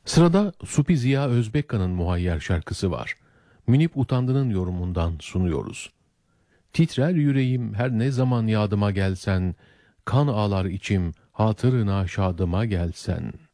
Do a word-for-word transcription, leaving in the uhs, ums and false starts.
Sırada Supi Ziya Özbekkan'ın Muhayyer şarkısı var. Münip Utandı'nın yorumundan sunuyoruz. Titrer yüreğim her ne zaman yadıma gelsen, kan ağlar içim hatırına şadıma gelsen.